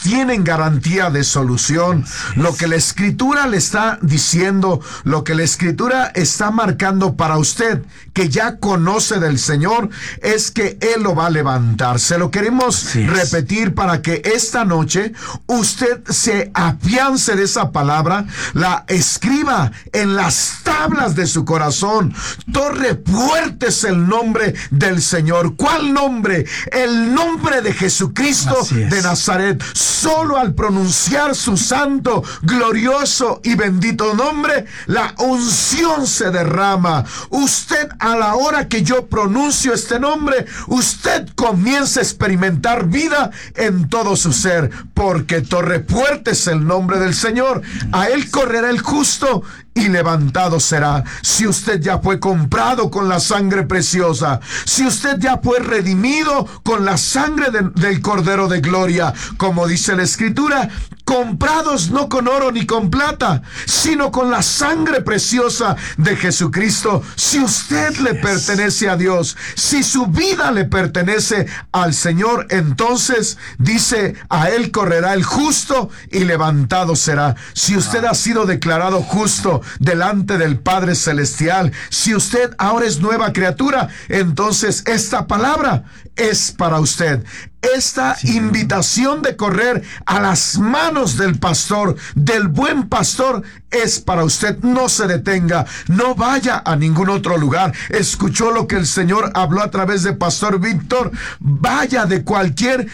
tienen garantía de solución. Lo que la Escritura le está diciendo, lo que la Escritura está marcando para usted, que ya conoce del Señor, es que Él lo va a levantar. Se lo queremos repetir para que esta noche usted se afiance de esa palabra, la escriba en las tablas de su corazón. Torre fuerte es el nombre del Señor. ¿Cuál nombre? El nombre de Jesucristo de Nazaret. Solo al pronunciar su santo, glorioso y bendito nombre, la unción se derrama. Usted, a la hora que yo pronuncio este nombre, usted comienza a experimentar vida en todo su ser, porque torre fuerte es el nombre del Señor. A Él correrá el justo y levantado será. Si usted ya fue comprado con la sangre preciosa, si usted ya fue redimido con la sangre del Cordero de Gloria, como dice la Escritura, comprados no con oro ni con plata, sino con la sangre preciosa de Jesucristo. Si usted le pertenece a Dios, si su vida le pertenece al Señor, entonces dice, a Él correrá el justo y levantado será. Si usted ha sido declarado justo delante del Padre Celestial, si usted ahora es nueva criatura, entonces esta palabra es para usted. Esta invitación de correr a las manos del pastor, del buen pastor, es para usted. No se detenga, no vaya a ningún otro lugar. Escuchó lo que el Señor habló a través de Pastor Víctor. Vaya de cualquier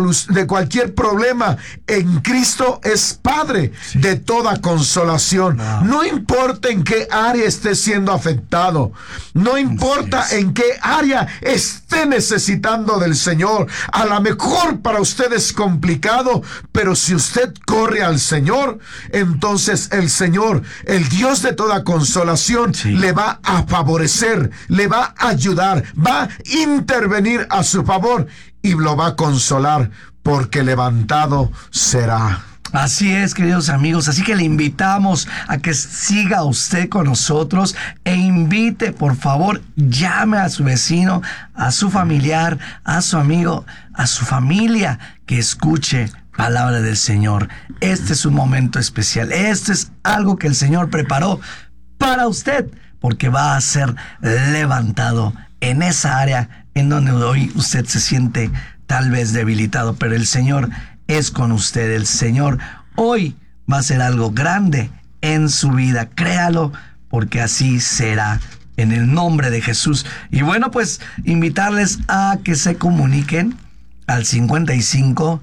problema. En Cristo es Padre de toda consolación. No importa en qué área esté siendo afectado, no importa en qué área esté necesitando del Señor. A lo mejor para usted es complicado, pero si usted corre al Señor, entonces el Señor, el Dios de toda consolación, le va a favorecer, le va a ayudar, va a intervenir a su favor y lo va a consolar, porque levantado será. Así es, queridos amigos, así que le invitamos a que siga usted con nosotros e invite, por favor, llame a su vecino, a su familiar, a su amigo, a su familia, que escuche palabra del Señor. Este es un momento especial, este es algo que el Señor preparó para usted, porque va a ser levantado en esa área en donde hoy usted se siente tal vez debilitado, pero el Señor es con usted. El Señor hoy va a hacer algo grande en su vida. Créalo, porque así será, en el nombre de Jesús. Y bueno, pues invitarles a que se comuniquen al 55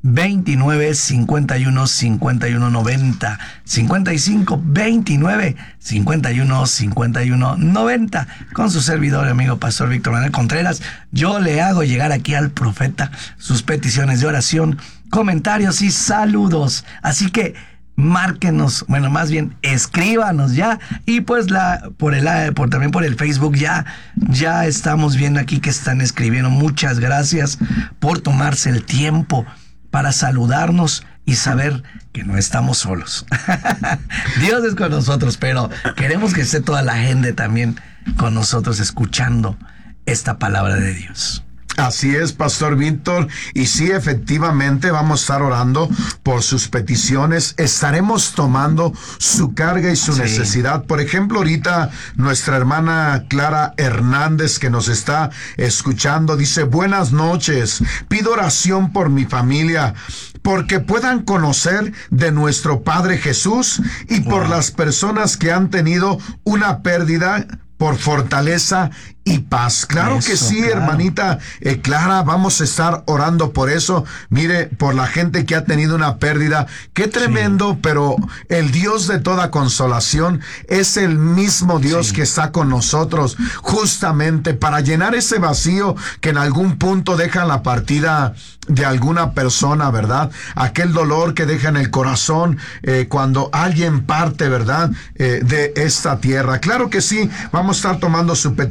29 51 51 90, 55 29 51 51 90, con su servidor y amigo Pastor Víctor Manuel Contreras. Yo le hago llegar aquí al profeta sus peticiones de oración, comentarios y saludos. Así que márquenos, bueno, más bien escríbanos ya, y pues también por el Facebook ya estamos viendo aquí que están escribiendo. Muchas gracias por tomarse el tiempo para saludarnos y saber que no estamos solos. Dios es con nosotros, pero queremos que esté toda la gente también con nosotros escuchando esta palabra de Dios. Así es, Pastor Víctor, y sí, efectivamente vamos a estar orando por sus peticiones, estaremos tomando su carga y su necesidad. Por ejemplo, ahorita nuestra hermana Clara Hernández, que nos está escuchando, dice: buenas noches, pido oración por mi familia, porque puedan conocer de nuestro Padre Jesús, y por las personas que han tenido una pérdida, por fortaleza y paz. Claro que sí, claro. Hermanita Clara, vamos a estar orando por eso. Mire, por la gente que ha tenido una pérdida. Qué tremendo, pero el Dios de toda consolación es el mismo Dios que está con nosotros, justamente para llenar ese vacío que en algún punto deja la partida de alguna persona, ¿verdad? Aquel dolor que deja en el corazón cuando alguien parte, ¿verdad? De esta tierra. Claro que sí, vamos a estar tomando su petición.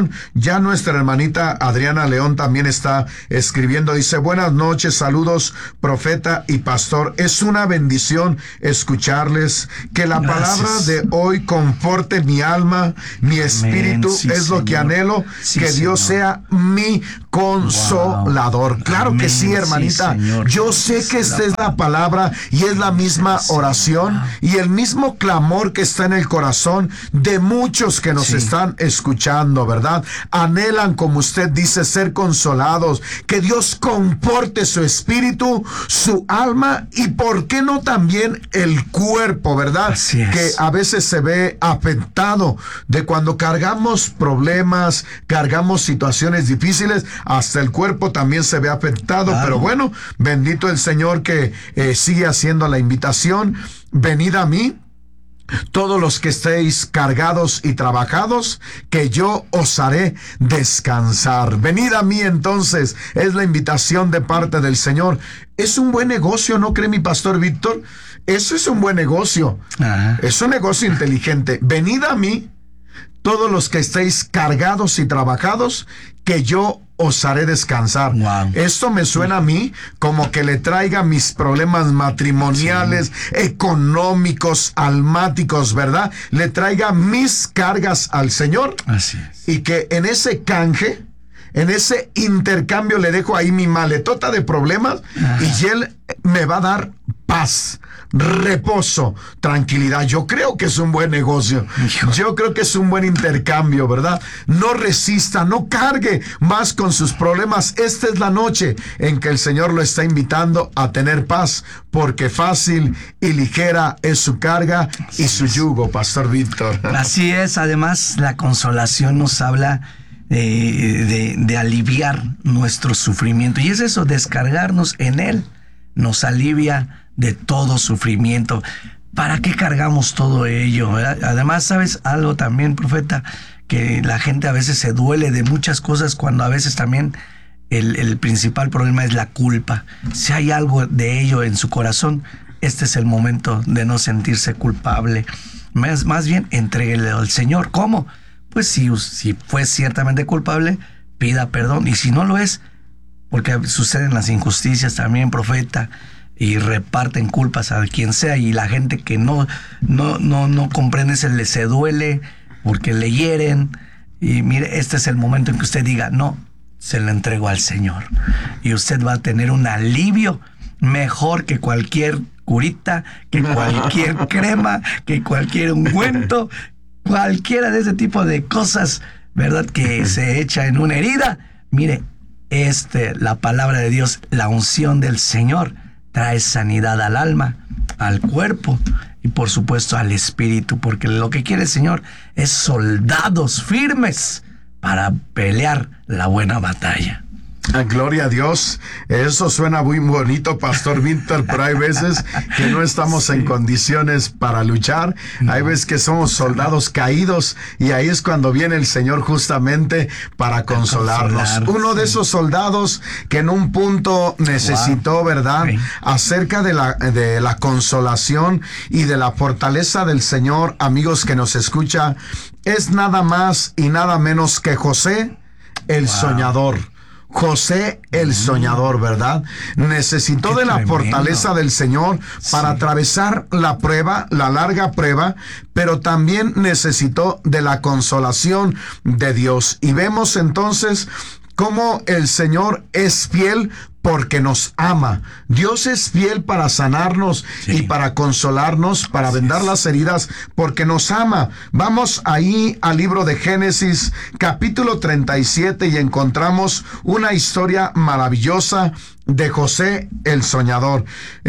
bendición. Ya nuestra hermanita Adriana León también está escribiendo. Dice, buenas noches, saludos, profeta y pastor. Es una bendición escucharles. Que la palabra de hoy conforte mi alma, mi espíritu. Sí, es lo que anhelo. Sí, que Dios sea mi consolador. Claro que sí, hermanita. Sí, yo sé que esta es la palabra y es la misma oración y el mismo clamor que está en el corazón de muchos que nos están escuchando, ¿verdad? Anhelan, como usted dice, ser consolados, que Dios conforte su espíritu, su alma y, ¿por qué no también el cuerpo, verdad? Así es. Que a veces se ve afectado de cuando cargamos problemas, cargamos situaciones difíciles, hasta el cuerpo también se ve afectado. Claro. Pero bueno, bendito el Señor que sigue haciendo la invitación. Venid a mí, todos los que estéis cargados y trabajados, que yo os haré descansar. Venid a mí, entonces, es la invitación de parte del Señor. Es un buen negocio, ¿no cree mi pastor Víctor? Eso es un buen negocio. Ajá. Es un negocio inteligente. Venid a mí, todos los que estéis cargados y trabajados, que yo os haré descansar. Wow. Esto me suena a mí como que le traiga mis problemas matrimoniales, económicos, almáticos, ¿verdad? Le traiga mis cargas al Señor. Así es. Y que en ese canje, en ese intercambio, le dejo ahí mi maletota de problemas. Ajá. Y Él me va a dar paz, reposo, tranquilidad. Yo creo que es un buen negocio. Yo creo que es un buen intercambio, ¿verdad? No resista, no cargue más con sus problemas. Esta es la noche en que el Señor lo está invitando a tener paz, porque fácil y ligera es su carga y su yugo, Pastor Víctor. Así es. Además, la consolación nos habla de aliviar nuestro sufrimiento. Y es eso, descargarnos en Él. Nos alivia de todo sufrimiento. ¿Para qué cargamos todo ello? ¿Verdad? Además, ¿sabes algo también, profeta? Que la gente a veces se duele de muchas cosas, cuando a veces también el principal problema es la culpa. Si hay algo de ello en su corazón, este es el momento de no sentirse culpable. Más bien, entréguele al Señor. ¿Cómo? Pues si fue ciertamente culpable, pida perdón. Y si no lo es, porque suceden las injusticias también, profeta, y reparten culpas a quien sea, y la gente que no comprende se duele porque le hieren. Y mire, este es el momento en que usted diga, no, se lo entrego al Señor, y usted va a tener un alivio mejor que cualquier curita, que cualquier crema, que cualquier ungüento, cualquiera de ese tipo de cosas, ¿verdad?, que se echa en una herida. Mire, la palabra de Dios, la unción del Señor, trae sanidad al alma, al cuerpo y por supuesto al espíritu, porque lo que quiere el Señor es soldados firmes para pelear la buena batalla. Gloria a Dios. Eso suena muy bonito, Pastor Víctor, pero hay veces que no estamos en condiciones para luchar. Hay veces que somos soldados caídos, y ahí es cuando viene el Señor justamente para consolarnos. Uno de esos soldados que en un punto necesitó, ¿verdad?, acerca de la consolación y de la fortaleza del Señor, amigos que nos escucha, es nada más y nada menos que José, el soñador. José el soñador, ¿verdad? Necesitó de la fortaleza del Señor para atravesar la prueba, la larga prueba, pero también necesitó de la consolación de Dios. Y vemos entonces cómo el Señor es fiel porque nos ama. Dios es fiel para sanarnos y para consolarnos, para vendar las heridas, porque nos ama. Vamos ahí al libro de Génesis, capítulo 37, y encontramos una historia maravillosa de José el soñador.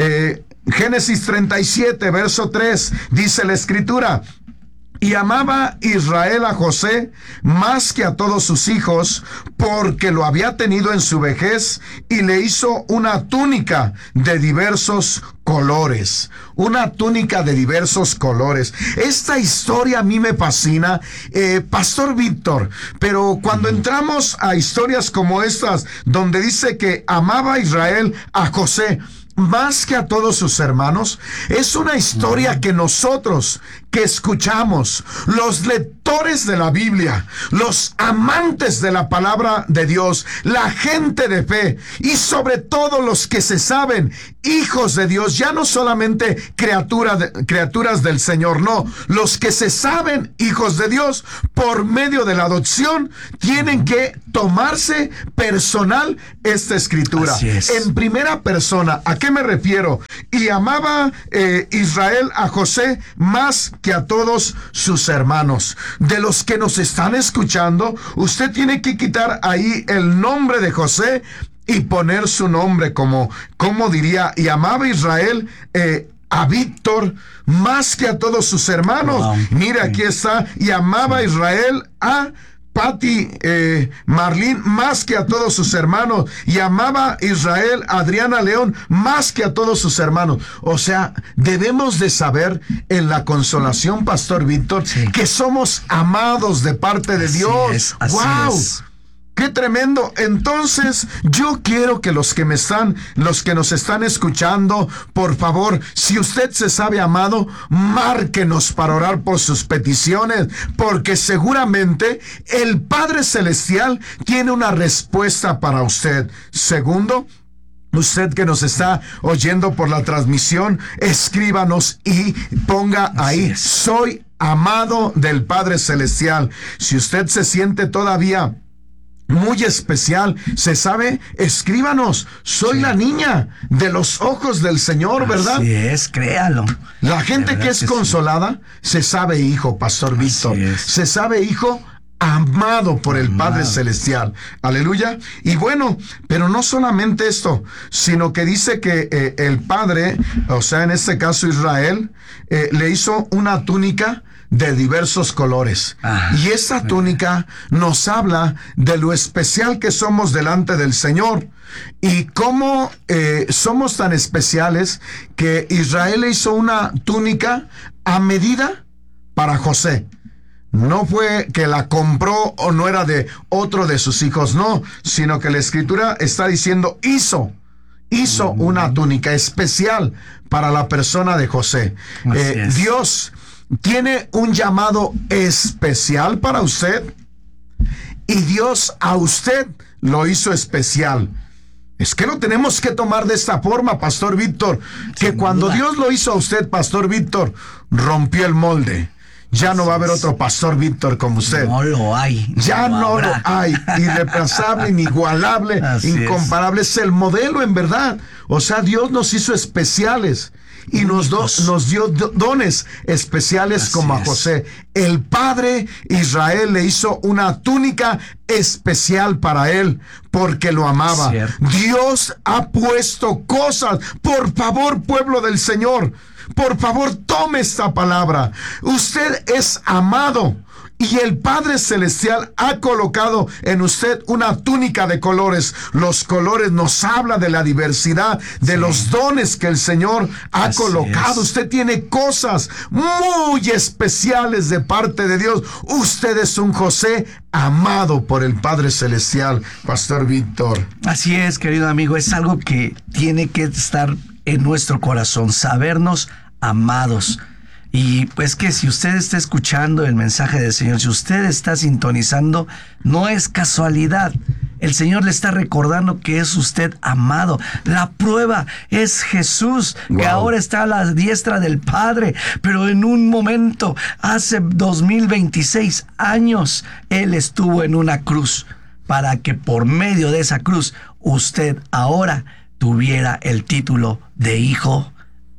Génesis 37, verso 3, dice la Escritura: y amaba Israel a José más que a todos sus hijos, porque lo había tenido en su vejez, y le hizo una túnica de diversos colores. Una túnica de diversos colores. Esta historia a mí me fascina, Pastor Víctor, pero cuando entramos a historias como estas, donde dice que amaba Israel a José más que a todos sus hermanos, es una historia que nosotros que escuchamos, los lectores lectores de la Biblia, los amantes de la palabra de Dios, la gente de fe y sobre todo los que se saben hijos de Dios, ya no solamente criaturas del Señor, no, los que se saben hijos de Dios por medio de la adopción tienen que tomarse personal esta escritura. Así es. En primera persona. ¿A qué me refiero? Y amaba Israel a José más que a todos sus hermanos. De los que nos están escuchando, usted tiene que quitar ahí el nombre de José y poner su nombre como diría, y amaba Israel a Víctor más que a todos sus hermanos. Wow. Mira, aquí está, y amaba Israel a Pati Marlín más que a todos sus hermanos, y amaba Israel a Adriana León más que a todos sus hermanos. O sea, debemos de saber en la consolación, Pastor Víctor, que somos amados de parte de Dios. ¡Wow! Es. ¡Qué tremendo! Entonces, yo quiero que los que nos están escuchando, por favor, si usted se sabe amado, márquenos para orar por sus peticiones, porque seguramente el Padre Celestial tiene una respuesta para usted. Segundo, usted que nos está oyendo por la transmisión, escríbanos y ponga ahí, soy amado del Padre Celestial. Si usted se siente todavía muy especial, se sabe, escríbanos, soy la niña de los ojos del Señor, ¿verdad? Así es, créalo. La gente que es consolada, se sabe hijo, Pastor Víctor, se sabe hijo amado por el Padre Celestial. Aleluya. Y bueno, pero no solamente esto, sino que dice que el Padre, o sea, en este caso Israel, le hizo una túnica de diversos colores. Y esa túnica nos habla de lo especial que somos delante del Señor. Y cómo somos tan especiales que Israel le hizo una túnica a medida para José. No fue que la compró o no era de otro de sus hijos, no, sino que la Escritura está diciendo hizo una túnica especial para la persona de José. Dios tiene un llamado especial para usted y Dios a usted lo hizo especial. Es que lo tenemos que tomar de esta forma, Pastor Víctor, que cuando Dios lo hizo a usted, Pastor Víctor, rompió el molde. Ya no va a haber otro Pastor Víctor como usted. No lo hay. Ya no lo hay. Irreemplazable, inigualable, incomparable. Es el modelo en verdad. O sea, Dios nos hizo especiales y nos dio dones especiales como a José. El Padre Israel le hizo una túnica especial para él porque lo amaba. Dios ha puesto cosas. Por favor, pueblo del Señor, por favor, tome esta palabra. Usted es amado y el Padre Celestial ha colocado en usted una túnica de colores. Los colores nos habla de la diversidad, de los dones que el Señor ha colocado. Usted tiene cosas muy especiales de parte de Dios. Usted es un José amado por el Padre Celestial, Pastor Víctor. Así es, querido amigo, es algo que tiene que estar en nuestro corazón, sabernos amados. Y pues que si usted está escuchando el mensaje del Señor, si usted está sintonizando, no es casualidad. El Señor le está recordando que es usted amado. La prueba es Jesús, que ahora está a la diestra del Padre, pero en un momento, hace 2026 años, Él estuvo en una cruz para que por medio de esa cruz usted ahora tuviera el título de hijo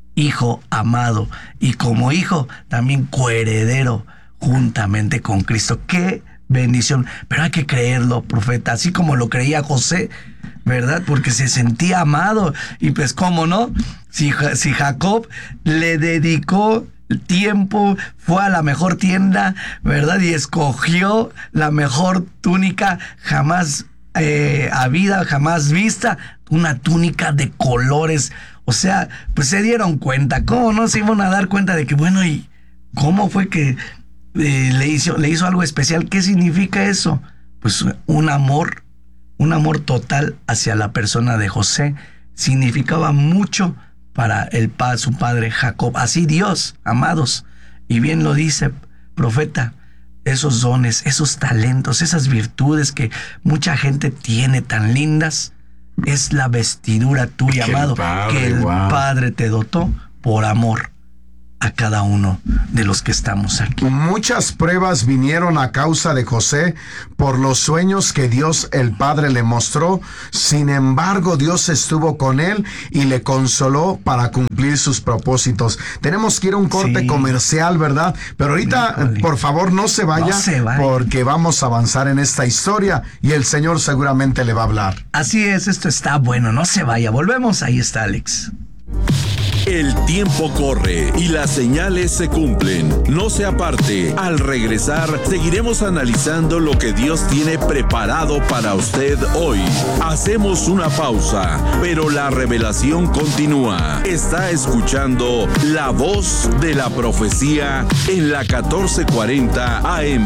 amado, y como hijo también coheredero juntamente con Cristo. ¡Qué bendición! Pero hay que creerlo, profeta, así como lo creía José, ¿verdad? Porque se sentía amado. Y pues, ¿cómo no? Si Jacob le dedicó tiempo, fue a la mejor tienda, ¿verdad? Y escogió la mejor túnica jamás habida, jamás vista, una túnica de colores. O sea, pues se dieron cuenta. ¿Cómo no se iban a dar cuenta de que, bueno, y cómo fue que le hizo algo especial? ¿Qué significa eso? Pues un amor total hacia la persona de José. Significaba mucho para su padre Jacob. Así Dios, amados. Y bien lo dice, profeta, esos dones, esos talentos, esas virtudes que mucha gente tiene tan lindas, es la vestidura tuya, amado, que el Padre te dotó por amor a cada uno de los que estamos aquí. Muchas pruebas vinieron a causa de José por los sueños que Dios el Padre le mostró. Sin embargo, Dios estuvo con él y le consoló para cumplir sus propósitos. Tenemos que ir a un corte comercial, ¿verdad? Pero ahorita, por favor, no se vaya, porque vamos a avanzar en esta historia y el Señor seguramente le va a hablar. Así es, esto está bueno, no se vaya. Volvemos, ahí está Alex. El tiempo corre y las señales se cumplen. No se aparte. Al regresar, seguiremos analizando lo que Dios tiene preparado para usted hoy. Hacemos una pausa, pero la revelación continúa. Está escuchando La Voz de la Profecía en la 1440 AM.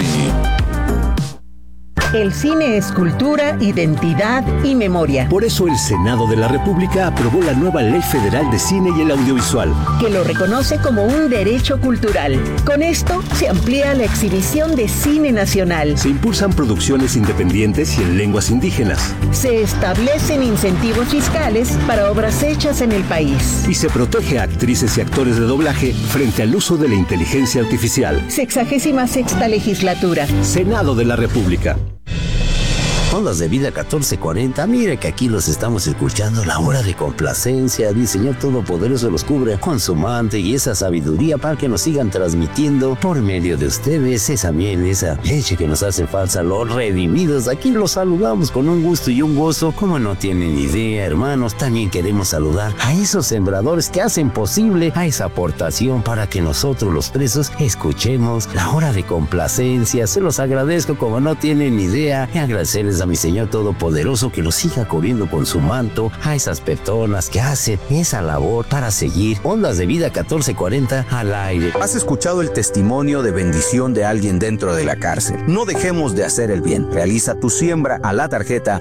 El cine es cultura, identidad y memoria. Por eso el Senado de la República aprobó la nueva Ley Federal de Cine y el Audiovisual, que lo reconoce como un derecho cultural. Con esto se amplía la exhibición de cine nacional. Se impulsan producciones independientes y en lenguas indígenas. Se establecen incentivos fiscales para obras hechas en el país. Y se protege a actrices y actores de doblaje frente al uso de la inteligencia artificial. 66ª legislatura. Senado de la República. Ondas de Vida 1440, mire que aquí los estamos escuchando, la hora de complacencia. El Señor Todopoderoso los cubre con su manto y esa sabiduría para que nos sigan transmitiendo por medio de ustedes esa miel, esa leche que nos hace falta, los redimidos. Aquí los saludamos con un gusto y un gozo, como no tienen idea, hermanos. También queremos saludar a esos sembradores que hacen posible a esa aportación para que nosotros los presos escuchemos la hora de complacencia. Se los agradezco como no tienen idea, y agradecerles a mi Señor Todopoderoso que los siga cubriendo con su manto a esas personas que hacen esa labor para seguir Ondas de Vida 1440 al aire. ¿Has escuchado el testimonio de bendición de alguien dentro de la cárcel? No dejemos de hacer el bien. Realiza tu siembra a la tarjeta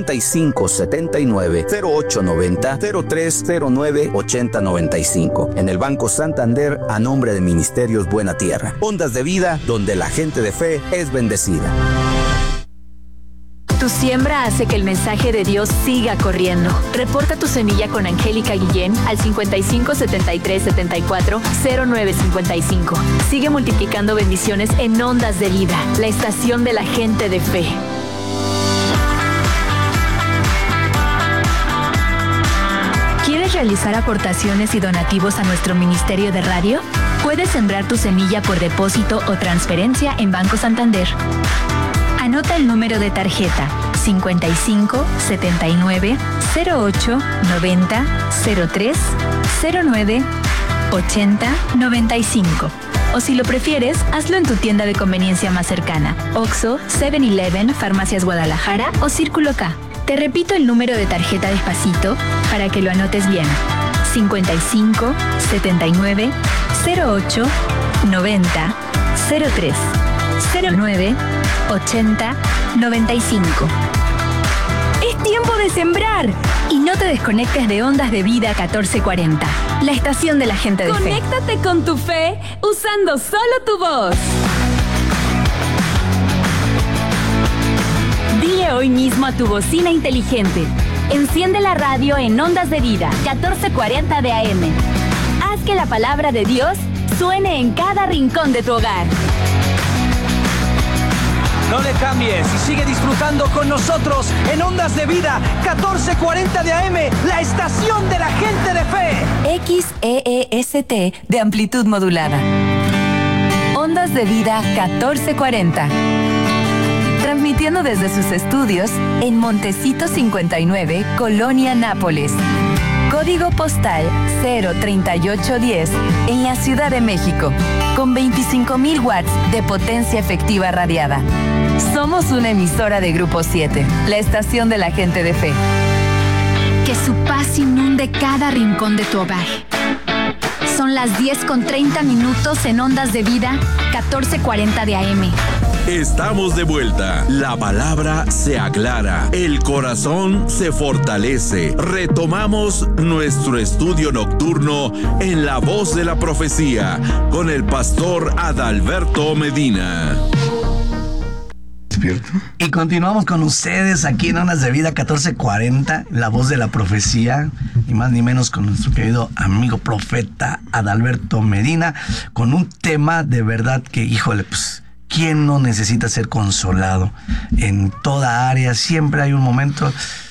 5579-0890-0309-8095 en el Banco Santander a nombre de Ministerios Buena Tierra. Ondas de Vida, donde la gente de fe es bendecida. Tu siembra hace que el mensaje de Dios siga corriendo. Reporta tu semilla con Angélica Guillén al 55 73 74 09 55. Sigue multiplicando bendiciones en Ondas de Vida, la estación de la gente de fe. ¿Quieres realizar aportaciones y donativos a nuestro ministerio de radio? Puedes sembrar tu semilla por depósito o transferencia en Banco Santander. Anota el número de tarjeta 55 79 08 90 03 09 80 95. O si lo prefieres, hazlo en tu tienda de conveniencia más cercana: Oxxo, 7-Eleven, Farmacias Guadalajara o Círculo K. Te repito el número de tarjeta despacito para que lo anotes bien: 55 79 08 90 03 09 80 95. Es tiempo de sembrar. Y no te desconectes de Ondas de Vida 1440, la estación de la gente de fe. Conéctate con tu fe usando solo tu voz. Dile hoy mismo a tu bocina inteligente: enciende la radio en Ondas de Vida 1440 de AM. Haz que la palabra de Dios suene en cada rincón de tu hogar. No le cambies y sigue disfrutando con nosotros en Ondas de Vida 1440 de AM, la estación de la gente de fe. XEEST de amplitud modulada. Ondas de Vida 1440. Transmitiendo desde sus estudios en Montecito 59, Colonia Nápoles. Código postal 03810 en la Ciudad de México, con 25,000 watts de potencia efectiva radiada. Somos una emisora de Grupo 7, la estación de la gente de fe. Que su paz inunde cada rincón de tu hogar. Son las 10:30 en Ondas de Vida 1440 de AM. Estamos de vuelta. La palabra se aclara, el corazón se fortalece. Retomamos nuestro estudio nocturno en La Voz de la Profecía con el pastor Adalberto Medina. despierto. Y continuamos con ustedes aquí en Ondas de Vida 1440, la voz de la profecía, ni más ni menos con nuestro querido amigo profeta Adalberto Medina, con un tema de verdad que, híjole, pues, ¿quién no necesita ser consolado? En toda área siempre hay un momento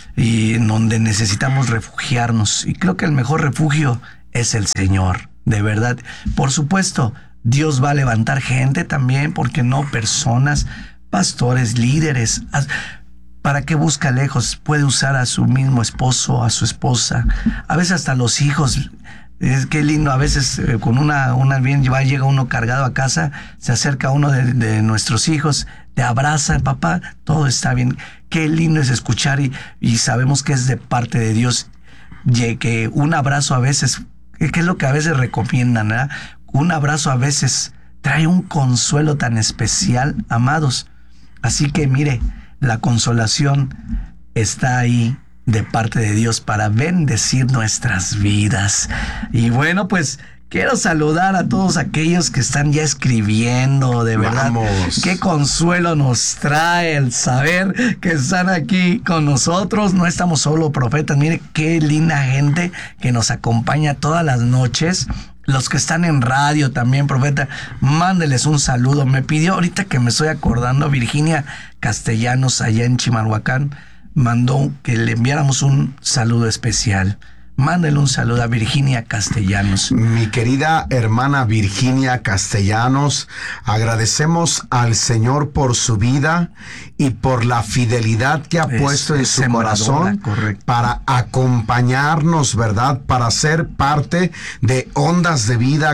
en donde necesitamos refugiarnos, y creo que el mejor refugio es el Señor, de verdad. Por supuesto, Dios va a levantar gente también, porque no, personas, pastores, líderes. ¿Para qué busca lejos? Puede usar a su mismo esposo, a su esposa, a veces hasta los hijos. Es que lindo, a veces con una bien llega uno cargado a casa, se acerca uno de nuestros hijos, te abraza, papá, todo está bien. Qué lindo es escuchar y sabemos que es de parte de Dios, que un abrazo a veces, que es lo que a veces recomiendan, ¿verdad? Un abrazo a veces trae un consuelo tan especial, amados. Así que mire, la consolación está ahí de parte de Dios para bendecir nuestras vidas. Y bueno, pues quiero saludar a todos aquellos que están ya escribiendo, de verdad. Vamos. Qué consuelo nos trae el saber que están aquí con nosotros. No estamos solo, profetas. Mire qué linda gente que nos acompaña todas las noches. Los que están en radio también, profeta, mándeles un saludo. Me pidió ahorita que me estoy acordando, Virginia Castellanos, allá en Chimalhuacán, mandó que le enviáramos un saludo especial. Mándele un saludo a Virginia Castellanos. Mi querida hermana Virginia Castellanos, agradecemos al Señor por su vida y por la fidelidad que ha puesto en su corazón para acompañarnos, ¿verdad? Para ser parte de Ondas de Vida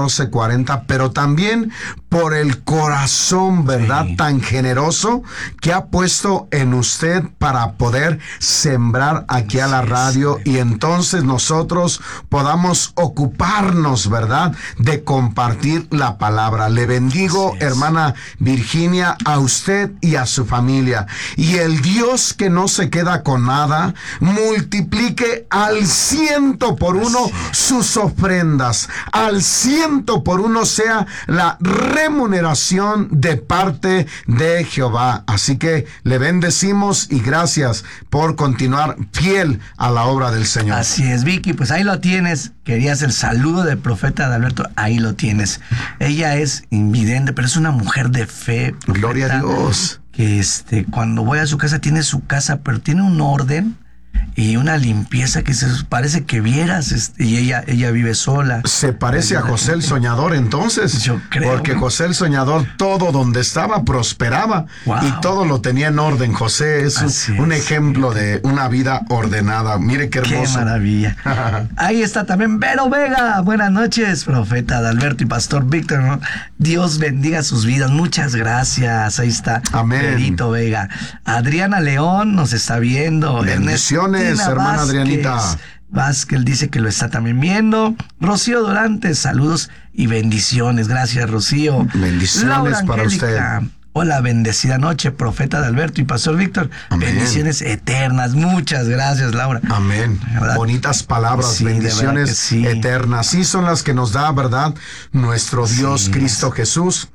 1440, pero también por el corazón, ¿verdad? Tan generoso que ha puesto en usted para poder sembrar aquí a la radio y entonces nosotros podamos ocuparnos, ¿verdad?, de compartir la palabra. Le bendigo, hermana Virginia, a usted y a su familia. Y el Dios que no se queda con nada, multiplique al 100 por 1 sus ofrendas. Al 100 por 1 sea la remuneración de parte de Jehová. Así que le bendecimos y gracias por continuar fiel a la obra del Señor. Así es, Vicky, pues ahí lo tienes. Querías el saludo del profeta Adalberto, ahí lo tienes. Ella es invidente, pero es una mujer de fe. Profeta, gloria a Dios. Que cuando voy a su casa, tiene su casa, pero tiene un orden y una limpieza que parece que vieras, y ella vive sola. Se parece a José el Soñador, entonces. Yo creo. Porque José el Soñador, todo donde estaba prosperaba. Wow. Y todo lo tenía en orden. José es un ejemplo de una vida ordenada. Mire qué hermoso. Qué maravilla. Ahí está también Vero Vega. Buenas noches, profeta Adalberto y pastor Víctor, ¿no? Dios bendiga sus vidas. Muchas gracias. Ahí está. Amén. Verito Vega. Adriana León nos está viendo. Bendiciones, hermana Adrianita. Vázquez dice que lo está también viendo. Rocío Dorantes, saludos y bendiciones. Gracias, Rocío. Bendiciones Laura para Angélica, usted. Hola, bendecida noche, profeta Adalberto y pastor Víctor. Amén. Bendiciones eternas. Muchas gracias, Laura. Amén. bonitas palabras, sí, bendiciones sí. eternas. Sí son las que nos da, ¿verdad?, nuestro Dios Cristo Jesús.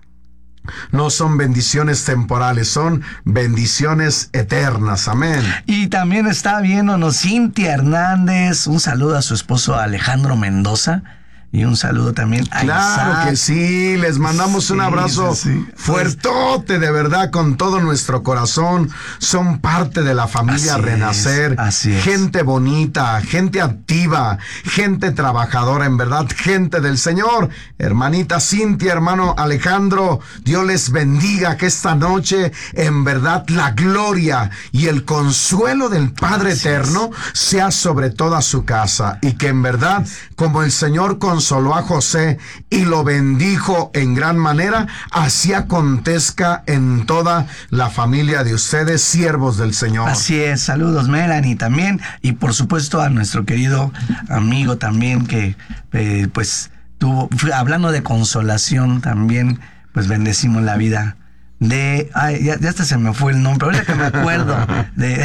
No son bendiciones temporales, son bendiciones eternas. Amén. Y también está viéndonos Cintia Hernández. Un saludo a su esposo Alejandro Mendoza. Y un saludo también a Claro Isaac. que sí, les mandamos un abrazo fuertote, de verdad, con todo nuestro corazón. Son parte de la familia Renacer. Así es. Gente bonita, gente activa, gente trabajadora, en verdad, gente del Señor. Hermanita Cintia, hermano Alejandro, Dios les bendiga, que esta noche, en verdad, la gloria y el consuelo del Padre Eterno sea sobre toda su casa. Y que en verdad, como el Señor consoló a José y lo bendijo en gran manera, así acontezca en toda la familia de ustedes, siervos del Señor. Así es, saludos Melanie también, y por supuesto a nuestro querido amigo también que hablando de consolación también, pues bendecimos la vida de, ya hasta se me fue el nombre, ahorita que me acuerdo, de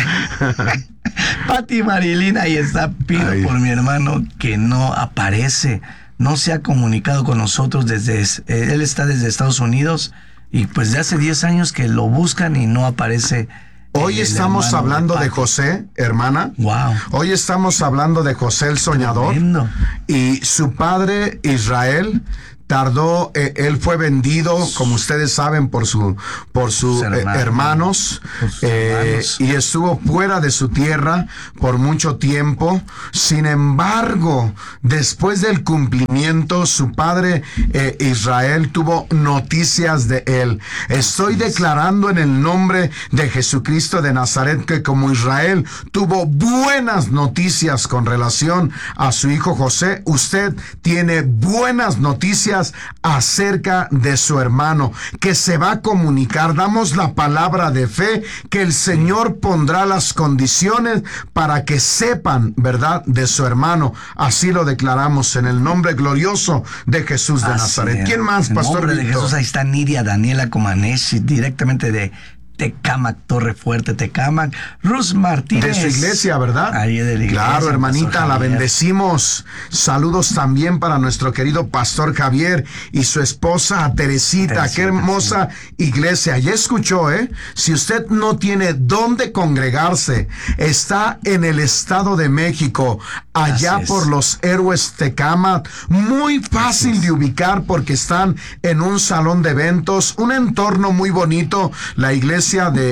Pati Marilina, ahí está, pido por mi hermano que no aparece, no se ha comunicado con nosotros él está desde Estados Unidos, Y pues de hace 10 años que lo buscan y no aparece. Hoy estamos hablando de José, hermana. Wow. Hoy estamos hablando de José el soñador. Tremendo. Y su padre Israel tardó, él fue vendido, como ustedes saben, por sus hermanos, y estuvo fuera de su tierra por mucho tiempo. Sin embargo, después del cumplimiento, su padre Israel tuvo noticias de él. Estoy declarando en el nombre de Jesucristo de Nazaret que como Israel tuvo buenas noticias con relación a su hijo José, usted tiene buenas noticias acerca de su hermano, que se va a comunicar. Damos la palabra de fe que el Señor pondrá las condiciones para que sepan, ¿verdad?, de su hermano. Así lo declaramos en el nombre glorioso de Jesús de Nazaret. ¿Quién más, Pastor Víctor? En el nombre de Jesús, ahí está Nidia Daniela Comaneci, directamente de Tecámac, Torre Fuerte, Tecámac. Ruz Martínez. De su iglesia, ¿verdad? Ahí de la iglesia. Claro, hermanita, la bendecimos. Saludos también para nuestro querido Pastor Javier y su esposa Teresita. Qué hermosa iglesia. Ya escuchó, si usted no tiene dónde congregarse, está en el Estado de México, allá por los Héroes Tecámac. Muy fácil de ubicar porque están en un salón de eventos, un entorno muy bonito. La iglesia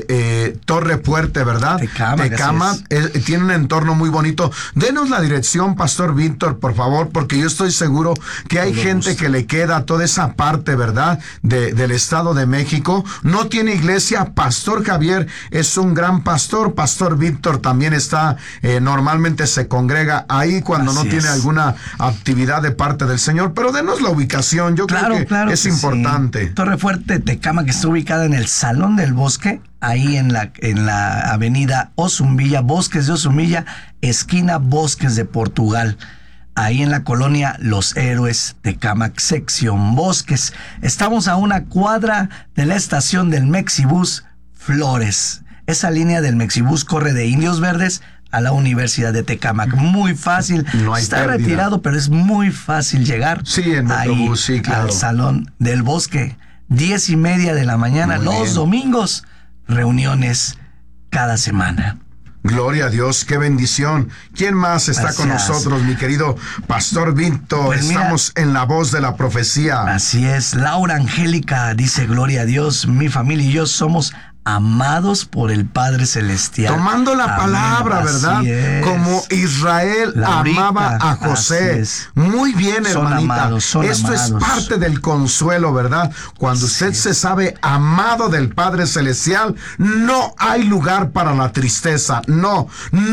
de Torre Fuerte, ¿verdad? Tecámac tiene un entorno muy bonito. Denos la dirección, Pastor Víctor, por favor, porque yo estoy seguro que hay gente que le queda toda esa parte, ¿verdad?, del Estado de México. No tiene iglesia. Pastor Javier es un gran pastor. Pastor Víctor también está, normalmente se congrega ahí cuando no tiene alguna actividad de parte del Señor. Pero denos la ubicación, yo creo que es importante. Sí. Torre Fuerte, Tecámac, que está ubicada en el Salón del Bosque, ahí en la avenida Osumbilla, Bosques de Osumbilla, esquina Bosques de Portugal, ahí en la colonia Los Héroes, Tecámac, sección Bosques. Estamos a una cuadra de la estación del Mexibus Flores. Esa línea del Mexibus corre de Indios Verdes a la Universidad de Tecámac. Muy fácil. No hay Está pérdida. Retirado, pero es muy fácil llegar en Metrobús, al Salón del Bosque. 10:30 de la mañana, los domingos, reuniones cada semana. Gloria a Dios, qué bendición. ¿Quién más está con nosotros, mi querido Pastor Víctor? Pues estamos en la voz de la profecía. Así es, Laura Angélica dice, gloria a Dios, mi familia y yo somos amados por el Padre Celestial. Tomando la palabra, ¿verdad? Como Israel amaba a José. Muy bien, hermanita. Esto es parte del consuelo, ¿verdad? Cuando usted se sabe amado del Padre Celestial, no hay lugar para la tristeza. No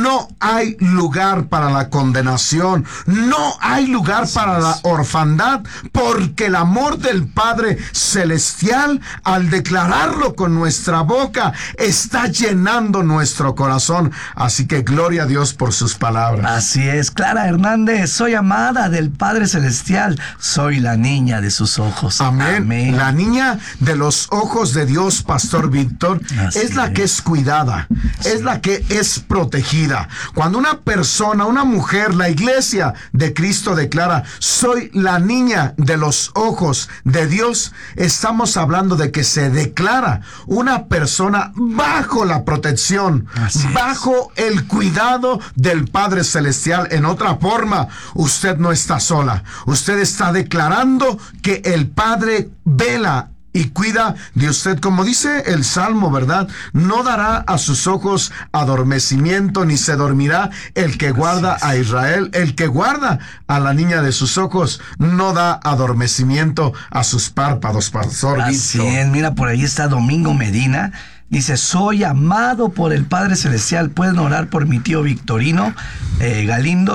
hay lugar para la condenación. No hay lugar para la orfandad, porque el amor del Padre Celestial, al declararlo con nuestra boca, está llenando nuestro corazón. Así que gloria a Dios por sus palabras. Así es, Clara Hernández, soy amada del Padre Celestial, soy la niña de sus ojos. Amén. La niña de los ojos de Dios, Pastor Víctor, es la que es cuidada, es la que es protegida. Cuando una persona, una mujer, la iglesia de Cristo declara, soy la niña de los ojos de Dios, estamos hablando de que se declara una persona bajo la protección, bajo el cuidado del Padre Celestial. En otra forma, usted no está sola. Usted está declarando que el Padre vela y cuida de usted, como dice el Salmo, ¿verdad? No dará a sus ojos adormecimiento, ni se dormirá el que guarda a Israel. El que guarda a la niña de sus ojos no da adormecimiento a sus párpados, Pastor Víctor. Así es, mira, por ahí está Domingo Medina. Dice, soy amado por el Padre Celestial. Pueden orar por mi tío Victorino Galindo.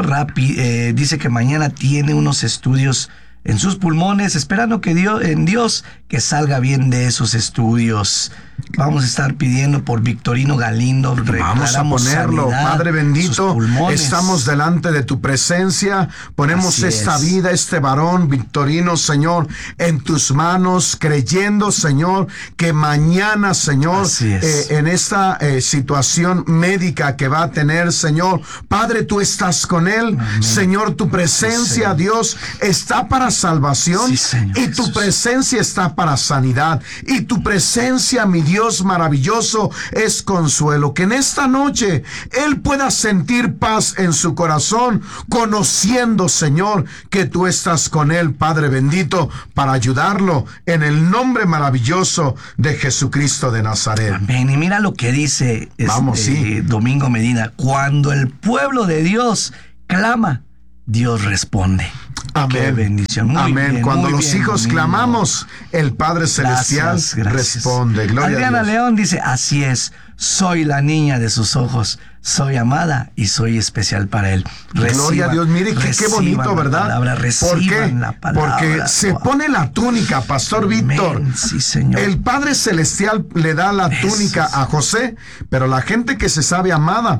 Dice que mañana tiene unos estudios en sus pulmones, esperando que en Dios que salga bien de esos estudios. Vamos a estar pidiendo por Victorino Galindo. Vamos a ponerlo, Padre bendito. Estamos delante de tu presencia. Ponemos esta vida, este varón, Victorino, Señor, en tus manos, creyendo, Señor, que mañana, Señor, en esta situación médica que va a tener, Señor, Padre, tú estás con él. Amén. Señor, tu presencia, Dios, está para salvación, y tu presencia está para sanidad, y tu presencia, mi Dios maravilloso, es consuelo. Que en esta noche él pueda sentir paz en su corazón, conociendo, Señor, que tú estás con él, Padre bendito, para ayudarlo en el nombre maravilloso de Jesucristo de Nazaret. Amén. Y mira lo que dice Domingo Medina: cuando el pueblo de Dios clama, Dios responde. Amén. Qué bendición. Muy Amén. bien, cuando muy los bien, hijos Domingo. clamamos, el Padre Celestial responde. Gloria Adriana a Dios. León dice: así es, soy la niña de sus ojos, soy amada y soy especial para él. Gloria a Dios. Mire qué bonito, ¿verdad? ¿Por qué? Porque se pone la túnica, Pastor Víctor. Sí, Señor. El Padre Celestial le da la túnica a José, pero la gente que se sabe amada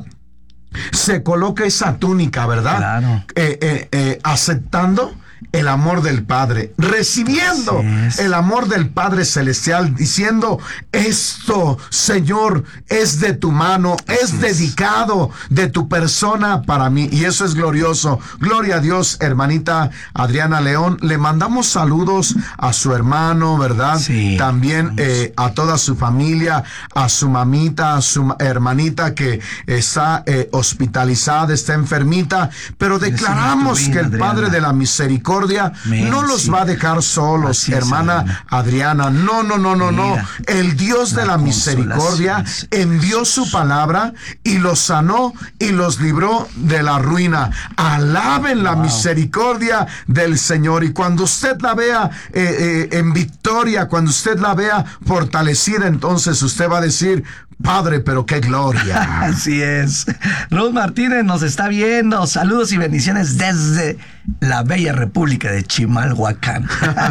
se coloca esa túnica, ¿verdad? Claro. Aceptando el amor del Padre, recibiendo el amor del Padre Celestial, diciendo: esto, Señor, es de tu mano, es dedicado de tu persona para mí, y eso es glorioso. Gloria a Dios, hermanita Adriana León. Le mandamos saludos a su hermano, ¿verdad? También a toda su familia, a su mamita, a su hermanita que está hospitalizada, está enfermita, pero declaramos que el Padre de la misericordia no los va a dejar solos, hermana Adriana. No. El Dios de la misericordia envió su palabra y los sanó y los libró de la ruina. Alaben la misericordia del Señor. Y cuando usted la vea en victoria, cuando usted la vea fortalecida, entonces usted va a decir: Padre, pero qué gloria. Así es. Ruth Martínez nos está viendo. Saludos y bendiciones desde la bella República de Chimalhuacán.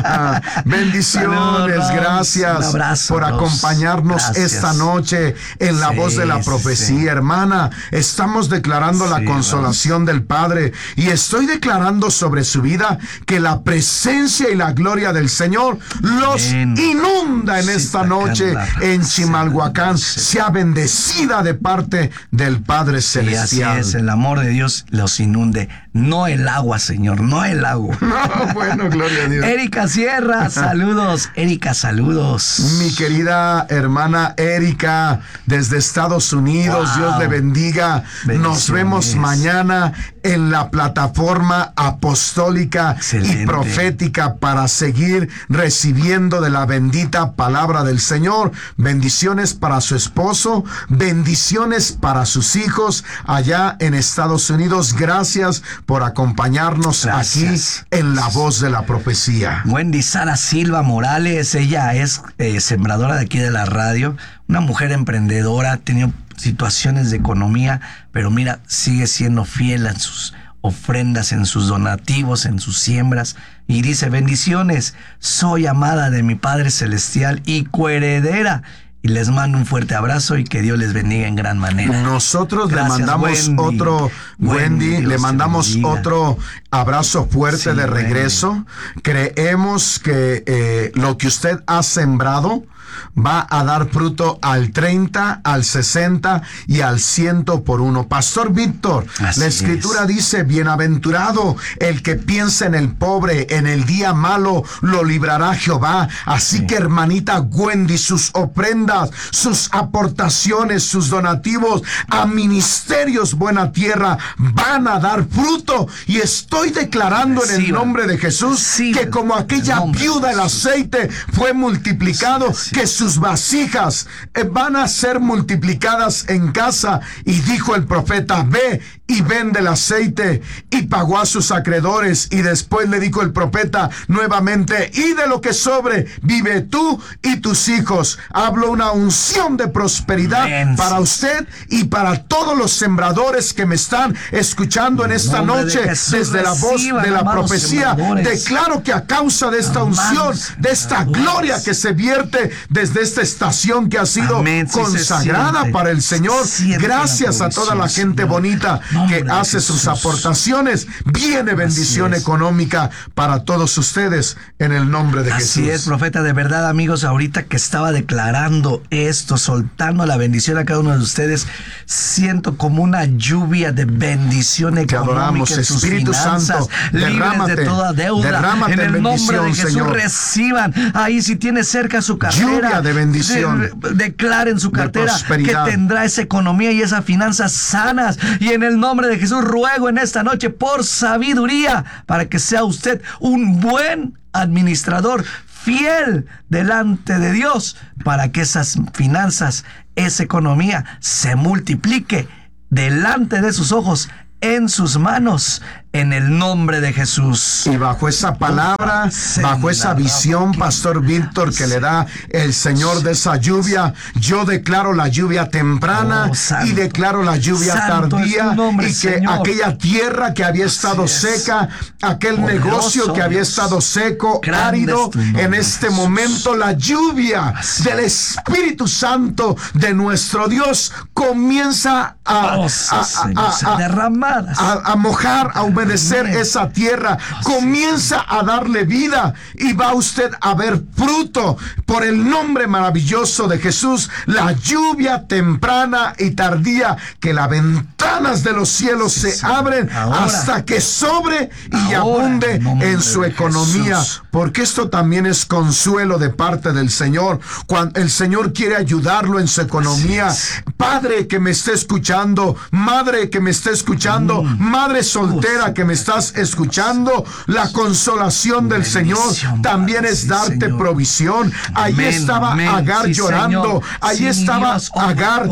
Bendiciones. Saludos, gracias. Un abrazo, por acompañarnos esta noche en la voz de la profecía. Hermana, estamos declarando la consolación del Padre, y estoy declarando sobre su vida que la presencia y la gloria del Señor los inunda en esta noche en Chimalhuacán. Sea bendecida de parte del Padre Celestial. Así es, el amor de Dios los inunde, no el agua, Señor, no el agua. No, bueno, gloria a Dios. Erika Sierra, saludos. Erika, saludos. Mi querida hermana Erika, desde Estados Unidos, Dios le bendiga. Nos vemos mañana en la plataforma apostólica y profética para seguir recibiendo de la bendita palabra del Señor. Bendiciones para su esposo, bendiciones para sus hijos allá en Estados Unidos. Gracias por acompañarnos aquí en la voz de la profecía. Wendy Sara Silva Morales, ella es sembradora de aquí de la radio, una mujer emprendedora, ha tenido situaciones de economía, pero mira, sigue siendo fiel en sus ofrendas, en sus donativos, en sus siembras, y dice: bendiciones, soy amada de mi Padre Celestial y coheredera. Y les mando un fuerte abrazo y que Dios les bendiga en gran manera. Nosotros le mandamos otro, Wendy, le mandamos otro abrazo fuerte de regreso. Creemos que lo que usted ha sembrado va a dar fruto al 30, al 60 y al 100 por uno. Pastor Víctor, la Escritura dice: bienaventurado el que piensa en el pobre, en el día malo lo librará Jehová. Así que, hermanita Wendy, sus ofrendas, sus aportaciones, sus donativos a Ministerios Buena Tierra van a dar fruto, y estoy declarando en el nombre de Jesús que como aquella viuda el aceite fue multiplicado, que sus vasijas van a ser multiplicadas en casa. Y dijo el profeta: ve y vende el aceite, y pagó a sus acreedores. Y después le dijo el profeta nuevamente: y de lo que sobre, vive tú y tus hijos. Hablo una unción de prosperidad para usted y para todos los sembradores que me están escuchando en esta noche, desde la voz de la profecía. Declaro que a causa de esta unción, de esta gloria que se vierte desde esta estación que ha sido consagrada para el Señor, gracias a toda la gente bonita que hace sus aportaciones, viene bendición económica para todos ustedes en el nombre de Jesús. Así es, profeta, de verdad, amigos, ahorita que estaba declarando esto, soltando la bendición a cada uno de ustedes, siento como una lluvia de bendición económica en sus Espíritu finanzas, Santo, libres de toda deuda. En el nombre de Jesús, Señor, reciban. Ahí, si tiene cerca su cartera, lluvia de bendición, declaren su cartera que tendrá esa economía y esas finanzas sanas. Y en el nombre de Jesús ruego en esta noche por sabiduría para que sea usted un buen administrador, fiel delante de Dios, para que esas finanzas, esa economía se multiplique delante de sus ojos, en sus manos, en el nombre de Jesús. Y bajo esa palabra, bajo esa visión, Pastor Víctor, que le da el Señor de esa lluvia, yo declaro la lluvia temprana y declaro la lluvia tardía, y que Señor, aquella tierra que había estado seca, aquel negocio que había estado seco, árido, en este momento la lluvia del Espíritu Santo de nuestro Dios comienza a derramar, a mojar, a humedecer esa tierra, comienza a darle vida, y va usted a ver fruto por el nombre maravilloso de Jesús. La lluvia temprana y tardía, que las ventanas de los cielos se abren hasta que sobre y abunde en su economía, porque esto también es consuelo de parte del Señor. Cuando el Señor quiere ayudarlo en su economía, padre que me esté escuchando, madre que me esté escuchando, madre soltera que me estás escuchando, la consolación del Señor también es darte provisión. Ahí estaba Agar llorando, ahí estaba Agar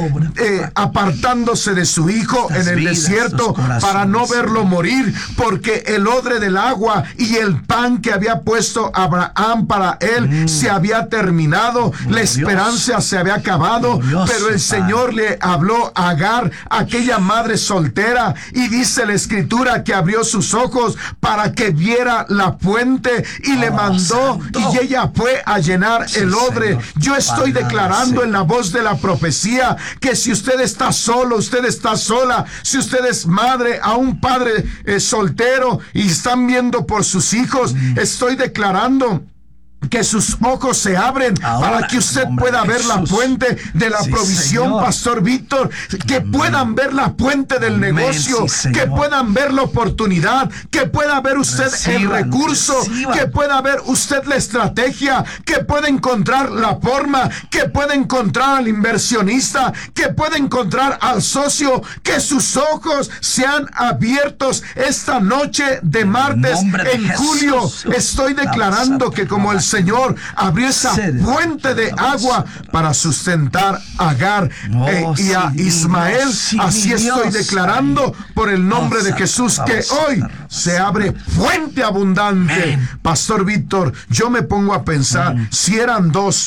apartándose de su hijo en el desierto para no verlo morir, porque el odre del agua y el pan que había puesto Abraham para él se había terminado, la esperanza se había acabado, pero el Señor le habló a Agar, aquella madre soltera, y dice la Escritura que abrió sus ojos para que viera la fuente, y le mandó, y ella fue a llenar el odre. Yo estoy declarando en la voz de la profecía que si usted está solo, usted está sola, si usted es madre, a un padre soltero y están viendo por sus hijos, estoy declarando que sus ojos se abren para que usted pueda ver la fuente de la provisión, Señor. Pastor Víctor, que puedan ver la fuente del negocio, que puedan ver la oportunidad, que pueda ver usted el recurso, que pueda ver usted la estrategia, que pueda encontrar la forma, que pueda encontrar al inversionista, que pueda encontrar al socio, que sus ojos sean abiertos esta noche de martes en julio. Estoy declarando que como el Señor abrió esa fuente de agua para sustentar a Agar y a Ismael, así estoy declarando por el nombre de Jesús que hoy se abre fuente abundante. Pastor Víctor, yo me pongo a pensar, si eran dos,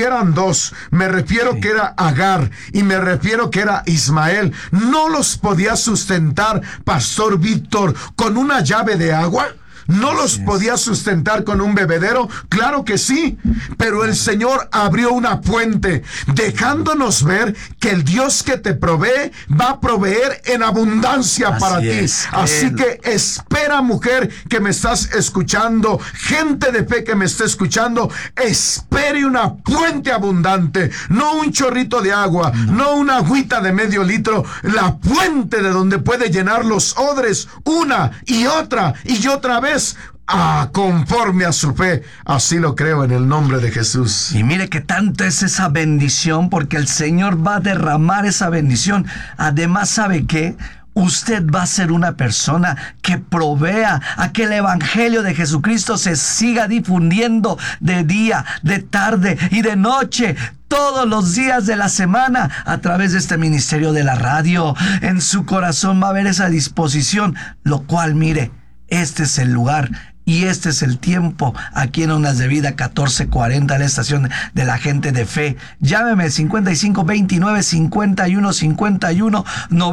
me refiero que era Agar y me refiero que era Ismael, ¿no los podía sustentar, Pastor Víctor, con una llave de agua? ¿No los podía sustentar con un bebedero? Claro que sí, pero el Señor abrió una fuente, dejándonos ver que el Dios que te provee va a proveer en abundancia para ti. Así que espera, mujer que me estás escuchando, gente de fe que me está escuchando, espere una fuente abundante, no un chorrito de agua, no una agüita de medio litro, la fuente de donde puede llenar los odres una y otra vez, conforme a su fe. Así lo creo en el nombre de Jesús. Y mire que tanto es esa bendición, porque el Señor va a derramar esa bendición. Además, ¿sabe qué? usted va a ser una persona que provea a que el evangelio de Jesucristo se siga difundiendo de día, de tarde y de noche, todos los días de la semana, a través de este ministerio de la radio. En su corazón va a haber esa disposición, lo cual, mire, este es el lugar y este es el tiempo aquí en Ondas de Vida 1440, la estación de la gente de fe. Llámeme 55 29 51 51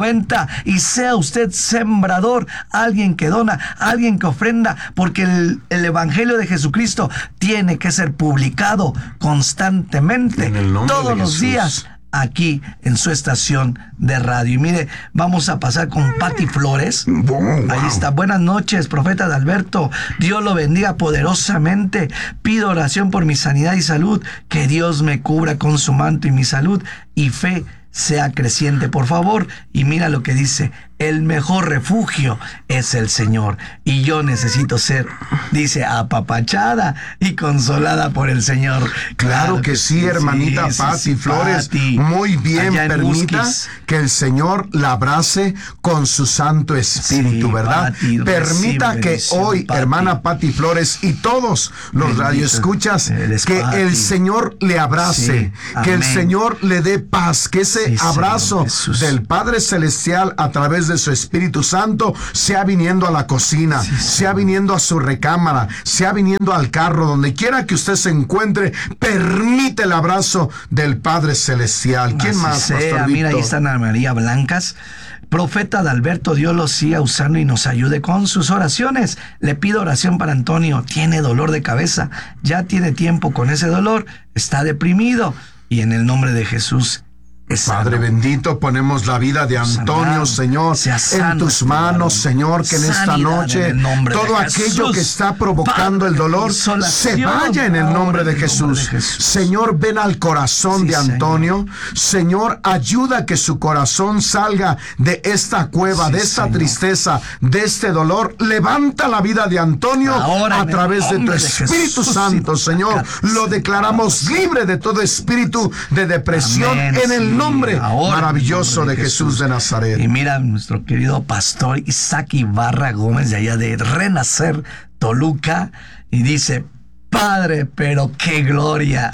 90 y sea usted sembrador, alguien que dona, alguien que ofrenda, porque el evangelio de Jesucristo tiene que ser publicado constantemente, todos los días, aquí en su estación de radio. Y mire, vamos a pasar con Pati Flores. Ahí está. Buenas noches, profeta Adalberto. Dios lo bendiga poderosamente. Pido oración por mi sanidad y salud. Que Dios me cubra con su manto y mi salud y fe sea creciente, por favor. Y mira lo que dice: el mejor refugio es el Señor. Y yo necesito ser, dice, apapachada y consolada por el Señor. Claro que sí, hermanita Pati Flores. Pati, muy bien, permita Musquis, que el Señor la abrace con su Santo Espíritu, ¿verdad? Pati, Permita que hoy, Pati, hermana Pati Flores y todos los radioescuchas, que Pati, el Señor le abrace, que el Señor le dé paz, que ese abrazo del Padre Celestial a través de su Espíritu Santo sea viniendo a la cocina, sea viniendo a su recámara, sea viniendo al carro, donde quiera que usted se encuentre. Permite el abrazo del Padre Celestial. ¿Quién así más, sea. Pastor Mira, ahí Víctor? está Ana María Blancas. Profeta Adalberto, Dios lo siga usando y nos ayude con sus oraciones. Le pido oración para Antonio. Tiene dolor de cabeza, ya tiene tiempo con ese dolor, está deprimido, y en el nombre de Jesús, Padre bendito, ponemos la vida de Antonio, Señor, en tus manos, Señor, que en esta noche todo aquello que está provocando el dolor se vaya en el nombre de Jesús. Señor, ven al corazón de Antonio. Señor, ayuda a que su corazón salga de esta cueva, de esta tristeza, de este dolor. Levanta la vida de Antonio a través de tu Espíritu Santo, Señor. Lo declaramos libre de todo espíritu de depresión en el nombre maravilloso de Jesús de Nazaret. Y mira, nuestro querido pastor Isaac Ibarra Gómez, de allá de Renacer, Toluca, y dice: Padre, pero qué gloria.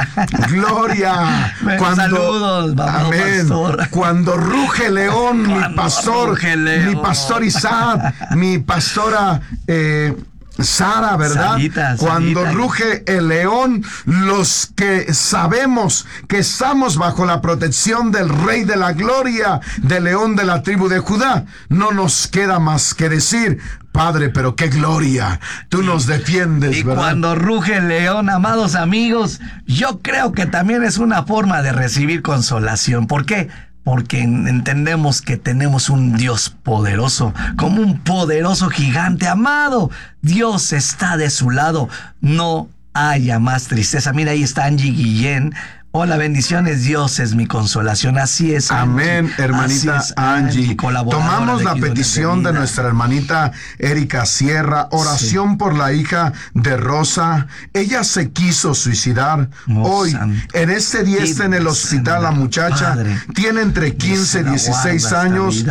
Gloria. Saludos, vamos, amén. pastor. Cuando ruge león, mi pastor, mi pastor Isaac, mi pastora Sara, ¿verdad? Cuando ruge el león, los que sabemos que estamos bajo la protección del Rey de la Gloria, del león de la tribu de Judá, no nos queda más que decir: Padre, pero qué gloria, tú nos defiendes, y ¿verdad? Cuando ruge el león, amados amigos, yo creo que también es una forma de recibir consolación. ¿Por qué? Porque entendemos que tenemos un Dios poderoso, como un poderoso gigante. Amado, Dios está de su lado, no haya más tristeza. Mira, ahí está Angie Guillén. Hola, bendiciones, Dios es mi consolación. Así es, amén, hermanita Angie. Tomamos la de petición de nuestra hermanita Erika Sierra, oración por la hija de Rosa. Ella se quiso suicidar. Hoy, en este día está en el hospital la muchacha. Tiene entre 15 y 16 años.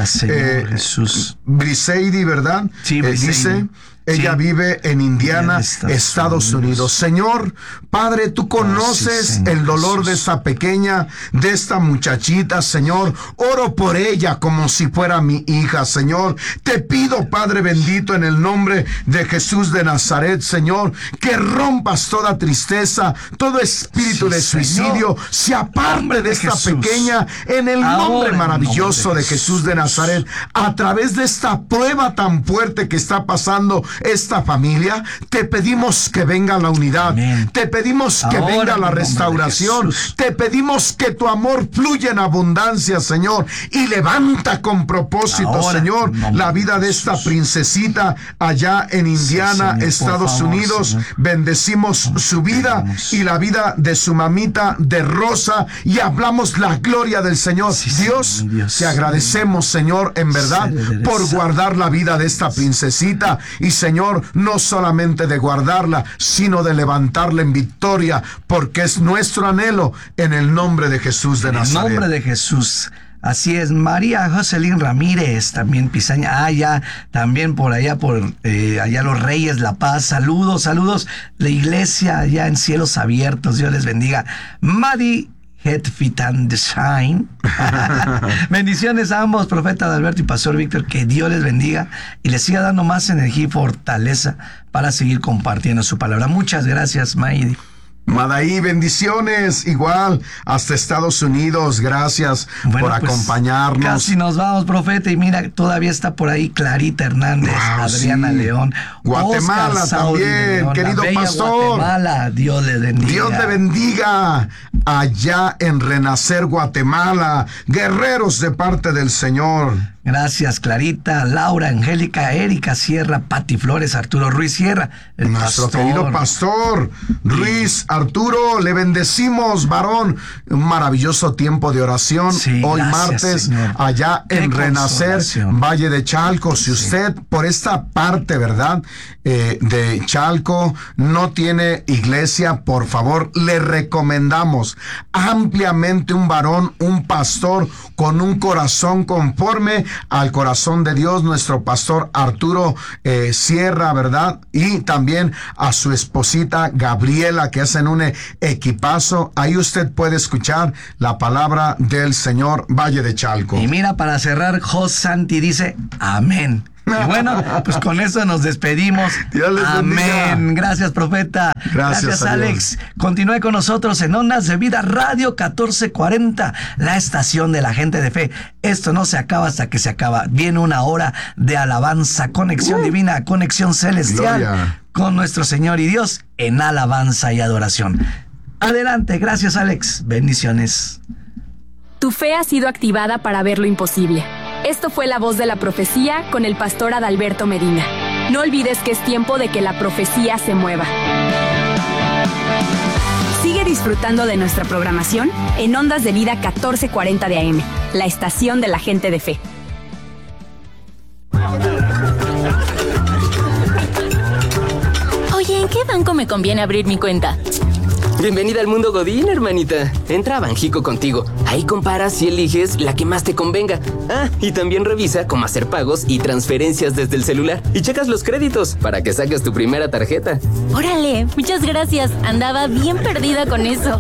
Briseidi, ¿verdad? Sí, dice... Ella vive en Indiana, Estados Unidos. Señor, Padre, tú conoces el dolor de esta pequeña, de esta muchachita, Señor. Oro por ella como si fuera mi hija, Señor. Te pido, Padre bendito, en el nombre de Jesús de Nazaret, Señor, que rompas toda tristeza, todo espíritu de suicidio, se aparte de esta pequeña, en el nombre maravilloso de Jesús de Nazaret. A través de esta prueba tan fuerte que está pasando esta familia, te pedimos que venga la unidad. Amén. Te pedimos que venga la restauración. Te pedimos que tu amor fluya en abundancia, Señor, y levanta con propósito, Señor, la vida de esta princesita allá en Indiana, Estados Unidos. Bendecimos su vida y la vida de su mamita de Rosa, y hablamos la gloria del Señor. Dios, te agradecemos, Señor, en verdad, por guardar la vida de esta princesita. Y Señor, no solamente de guardarla, sino de levantarla en victoria, porque es nuestro anhelo, en el nombre de Jesús de Nazaret. En el nombre de Jesús. Así es, María Jocelyn Ramírez, también Pizaña, ya, también por allá, allá Los Reyes, La Paz, saludos, la iglesia allá en Cielos Abiertos, Dios les bendiga. Madi Headfit and Design. Bendiciones a ambos, profeta Adalberto y pastor Víctor, que Dios les bendiga y les siga dando más energía y fortaleza para seguir compartiendo su palabra. Muchas gracias, Maidi. Madaí, bendiciones, igual, hasta Estados Unidos, gracias por acompañarnos. Casi nos vamos, profeta, y mira, todavía está por ahí Clarita Hernández, Adriana León, Guatemala también, León, querido pastor. Guatemala, Dios le bendiga. Dios le bendiga allá en Renacer, Guatemala, guerreros de parte del Señor. Gracias, Clarita, Laura, Angélica, Erika Sierra, Pati Flores, Arturo Ruiz Sierra, nuestro querido pastor Ruiz Arturo, le bendecimos, varón. Un maravilloso tiempo de oración. Hoy gracias, martes, Señor. Allá en Renacer, Valle de Chalco. Si usted por esta parte, ¿verdad? De Chalco no tiene iglesia, por favor, le recomendamos ampliamente un varón, un pastor con un corazón conforme al corazón de Dios, nuestro pastor Arturo Sierra, ¿verdad? Y también a su esposita Gabriela, que hacen un equipazo. Ahí usted puede escuchar la palabra del Señor, Valle de Chalco. Y mira, para cerrar, Jos Santi dice, amén. Y bueno, pues con eso nos despedimos. Amén. Gracias, profeta. Gracias, Alex. Continúe con nosotros en Ondas de Vida Radio 1440, la estación de la gente de fe. Esto no se acaba hasta que se acaba. Viene una hora de alabanza, conexión divina, conexión celestial. Gloria. Con nuestro Señor y Dios en alabanza y adoración. Adelante, gracias, Alex. Bendiciones. Tu fe ha sido activada para ver lo imposible. Esto fue La Voz de la Profecía con el pastor Adalberto Medina. No olvides que es tiempo de que la profecía se mueva. Sigue disfrutando de nuestra programación en Ondas de Vida 1440 de AM, la estación de la gente de fe. Oye, ¿en qué banco me conviene abrir mi cuenta? Bienvenida al mundo Godín, hermanita. Entra a Banjico Contigo. Ahí comparas y eliges la que más te convenga. Y también revisa cómo hacer pagos y transferencias desde el celular. Y checas los créditos para que saques tu primera tarjeta. ¡Órale! Muchas gracias. Andaba bien perdida con eso.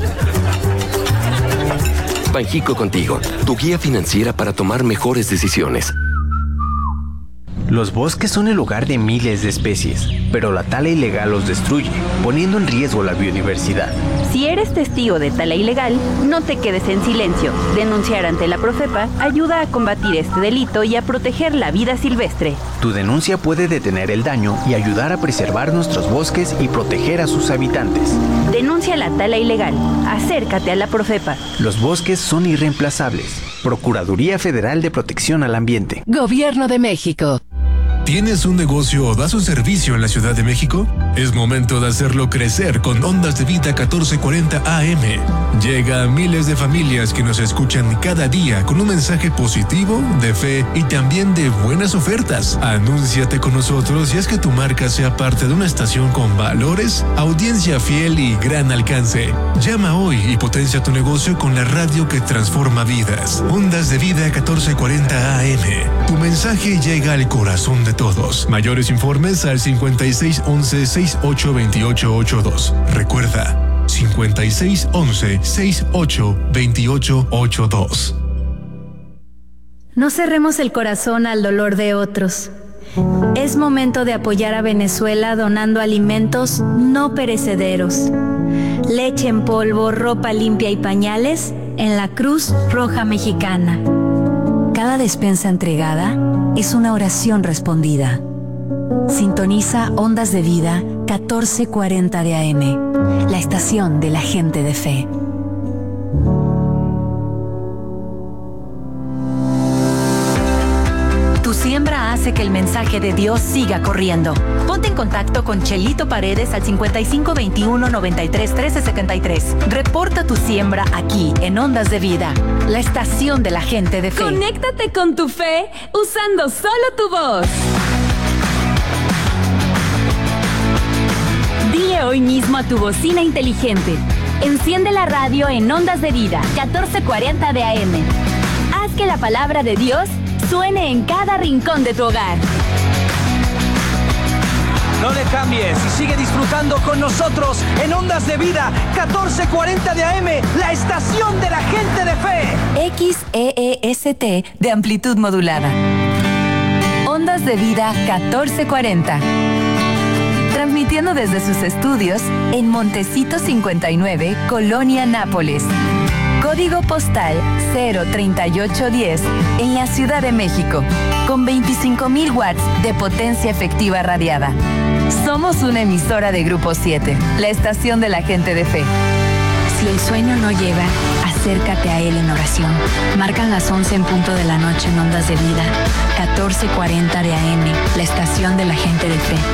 Banjico Contigo, tu guía financiera para tomar mejores decisiones. Los bosques son el hogar de miles de especies, pero la tala ilegal los destruye, poniendo en riesgo la biodiversidad. Si eres testigo de tala ilegal, no te quedes en silencio. Denunciar ante la Profepa ayuda a combatir este delito y a proteger la vida silvestre. Tu denuncia puede detener el daño y ayudar a preservar nuestros bosques y proteger a sus habitantes. Denuncia la tala ilegal. Acércate a la Profepa. Los bosques son irreemplazables. Procuraduría Federal de Protección al Ambiente. Gobierno de México. ¿Tienes un negocio o das un servicio en la Ciudad de México? Es momento de hacerlo crecer con Ondas de Vida 1440 AM. Llega a miles de familias que nos escuchan cada día con un mensaje positivo, de fe y también de buenas ofertas. Anúnciate con nosotros y haz que tu marca sea parte de una estación con valores, audiencia fiel y gran alcance. Llama hoy y potencia tu negocio con la radio que transforma vidas. Ondas de Vida 1440 AM. Tu mensaje llega al corazón de todos. Mayores informes al 5611-682882. Recuerda, 5611-682882. No cerremos el corazón al dolor de otros. Es momento de apoyar a Venezuela donando alimentos no perecederos. Leche en polvo, ropa limpia y pañales en la Cruz Roja Mexicana. Cada despensa entregada es una oración respondida. Sintoniza Ondas de Vida 1440 de AM, la estación de la gente de fe. Tu siembra hace que el mensaje de Dios siga corriendo. Ponte en contacto con Chelito Paredes al 5521 93 13 73. Reporta tu siembra aquí en Ondas de Vida, la estación de la gente de fe. Conéctate con tu fe usando solo tu voz. Dile hoy mismo a tu bocina inteligente: enciende la radio en Ondas de Vida 1440 de AM. Haz que la palabra de Dios suene en cada rincón de tu hogar. No le cambies y sigue disfrutando con nosotros en Ondas de Vida 1440 de AM, la estación de la gente de fe. XEEST de amplitud modulada. Ondas de Vida 1440. Transmitiendo desde sus estudios en Montecito 59, Colonia Nápoles. Código postal 03810 en la Ciudad de México, con 25,000 watts de potencia efectiva radiada. Somos una emisora de Grupo 7, la estación de la gente de fe. Si el sueño no llega, acércate a él en oración. Marcan las 11 en punto de la noche en Ondas de Vida, 1440 de AM, la estación de la gente de fe.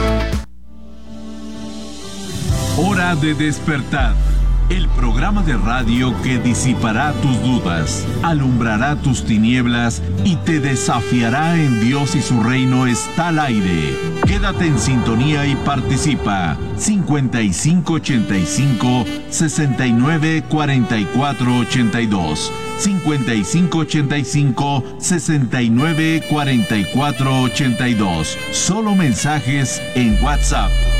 Hora de despertar. El programa de radio que disipará tus dudas, alumbrará tus tinieblas y te desafiará en Dios y su reino está al aire. Quédate en sintonía y participa. 5585-694482. 5585-694482. Solo mensajes en WhatsApp.